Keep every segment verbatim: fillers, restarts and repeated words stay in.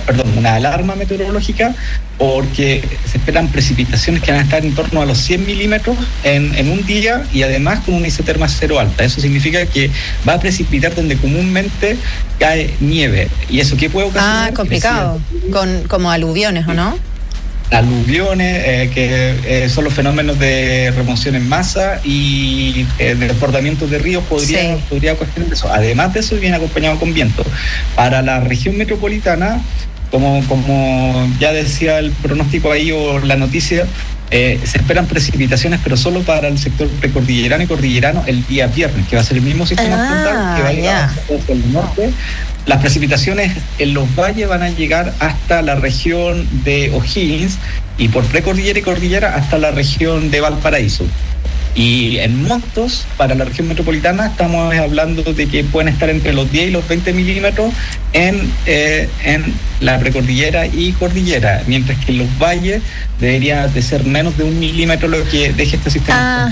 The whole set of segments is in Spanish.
perdón, una alarma meteorológica porque se esperan precipitaciones que van a estar en torno a los cien milímetros en, en un día y además con una isoterma cero alta. Eso significa que va a precipitar donde comúnmente cae nieve. ¿Y eso qué puede ocasionar? Ah, complicado, con como aluviones, ¿o no? Aluviones, eh, que eh, son los fenómenos de remoción en masa y eh, de desbordamientos de ríos podría, sí. podría ocasionar eso. Además de eso, viene acompañado con viento. Para la región metropolitana, como, como ya decía el pronóstico ahí o la noticia, eh, se esperan precipitaciones, pero solo para el sector precordillerano y cordillerano el día viernes, que va a ser el mismo sistema ah, frontal que va a llegar hacia el norte. Las precipitaciones en los valles van a llegar hasta la región de O'Higgins y por precordillera y cordillera hasta la región de Valparaíso. Y en montos, para la región metropolitana, estamos hablando de que pueden estar entre los diez y los veinte milímetros en, eh, en la precordillera y cordillera, mientras que en los valles debería de ser menos de un milímetro lo que deje este sistema.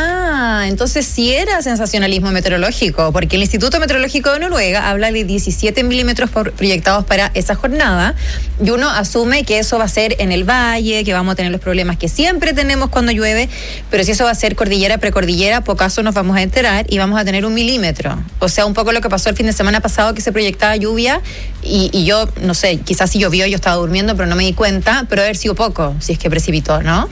Ajá, entonces sí era sensacionalismo meteorológico, porque el Instituto Meteorológico de Noruega habla de diecisiete milímetros proyectados para esa jornada, y uno asume que eso va a ser en el valle, que vamos a tener los problemas que siempre tenemos cuando llueve, pero si eso va a ser cordillera, precordillera, por caso nos vamos a enterar y vamos a tener un milímetro. O sea, un poco lo que pasó el fin de semana pasado, que se proyectaba lluvia y, y yo, no sé, quizás si llovió, yo estaba durmiendo, pero no me di cuenta, pero haber sido poco, si es que precipitó, ¿no?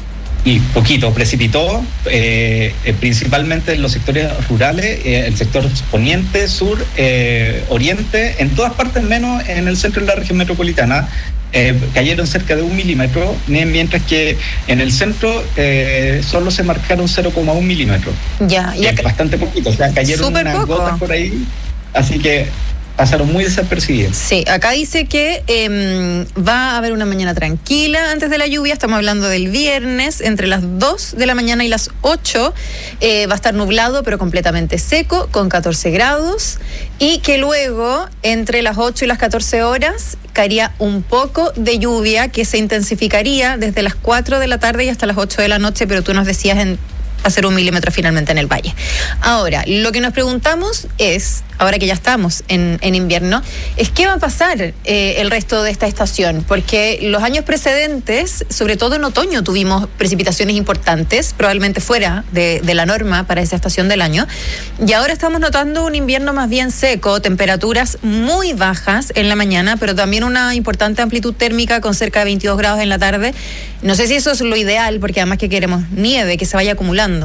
Y poquito, precipitó, eh, eh, principalmente en los sectores rurales, eh, el sector poniente, sur, eh, oriente, en todas partes menos en el centro de la región metropolitana. Eh, cayeron cerca de un milímetro, mientras que en el centro eh, solo se marcaron cero coma uno milímetros. Ya, ya. Es bastante poquito, o sea, cayeron Súper unas poco. gotas por ahí, así que pasaron muy desapercibidos. Sí, acá dice que eh, va a haber una mañana tranquila antes de la lluvia. Estamos hablando del viernes, entre las dos de la mañana y las ocho. Eh, va a estar nublado, pero completamente seco, con catorce grados. Y que luego, entre las ocho y las catorce horas, caería un poco de lluvia que se intensificaría desde las cuatro de la tarde y hasta las ocho de la noche, pero tú nos decías en hacer un milímetro finalmente en el valle. Ahora, lo que nos preguntamos es, ahora que ya estamos en, en invierno, es qué va a pasar eh, el resto de esta estación, porque los años precedentes, sobre todo en otoño, tuvimos precipitaciones importantes, probablemente fuera de, de la norma para esa estación del año, y ahora estamos notando un invierno más bien seco, temperaturas muy bajas en la mañana, pero también una importante amplitud térmica con cerca de veintidós grados en la tarde. No sé si eso es lo ideal, porque además que queremos nieve, que se vaya acumulando.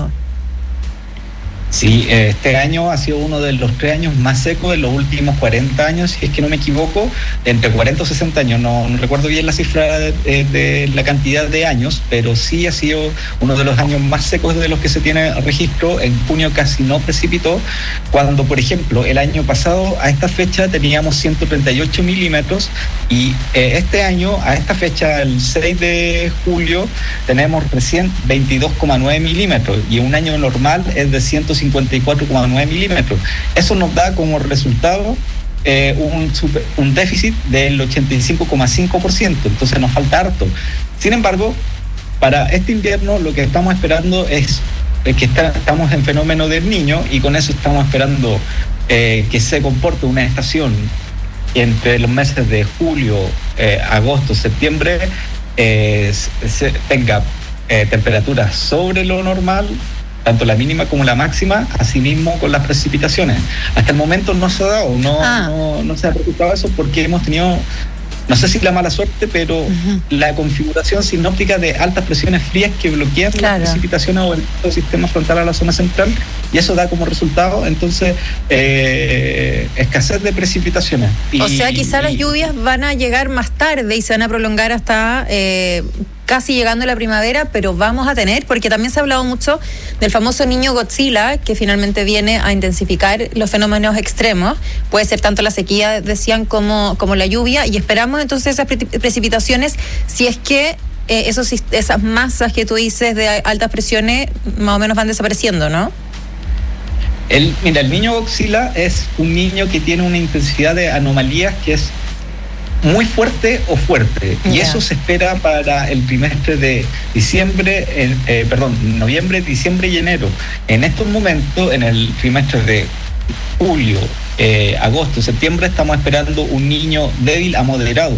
Sí, este año ha sido uno de los tres años más secos de los últimos cuarenta años, si es que no me equivoco, entre cuarenta o sesenta años, no, no recuerdo bien la cifra de, de la cantidad de años, pero sí ha sido uno de los años más secos de los que se tiene registro. En junio casi no precipitó, cuando por ejemplo el año pasado a esta fecha teníamos ciento treinta y ocho milímetros y eh, este año a esta fecha, el seis de julio, tenemos recién veintidós coma nueve milímetros y un año normal es de ciento cincuenta y cuatro coma nueve milímetros. Eso nos da como resultado eh, un, super, un déficit del ochenta y cinco coma cinco por ciento, entonces nos falta harto. Sin embargo, para este invierno lo que estamos esperando es, es que está, estamos en fenómeno del Niño y con eso estamos esperando eh, que se comporte una estación entre los meses de julio, eh, agosto, septiembre, eh, se tenga eh, temperaturas sobre lo normal, tanto la mínima como la máxima, asimismo con las precipitaciones. Hasta el momento no se ha dado, no, ah. no, no se ha preocupado eso porque hemos tenido, no sé si la mala suerte, pero uh-huh. la configuración sinóptica de altas presiones frías que bloquean claro. las precipitaciones o el sistema frontal a la zona central, y eso da como resultado, entonces, eh, escasez de precipitaciones. Y, o sea, quizá y, las lluvias van a llegar más tarde y se van a prolongar hasta eh, casi llegando la primavera, pero vamos a tener, porque también se ha hablado mucho del famoso niño Godzilla, que finalmente viene a intensificar los fenómenos extremos. Puede ser tanto la sequía, decían, como, como la lluvia, y esperamos entonces esas pre- precipitaciones, si es que eh, esos, esas masas que tú dices de altas presiones más o menos van desapareciendo, ¿no? El, mira, el niño Godzilla es un niño que tiene una intensidad de anomalías que es muy fuerte o fuerte, yeah. y eso se espera para el trimestre de diciembre, eh, eh, perdón, noviembre, diciembre y enero. En estos momentos, en el trimestre de julio, eh, agosto, septiembre, estamos esperando un niño débil a moderado.